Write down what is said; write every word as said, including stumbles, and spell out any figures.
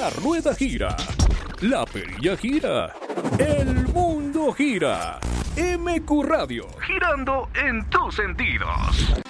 La rueda gira, la perilla gira, el mundo gira. M Q Radio, girando en tus sentidos.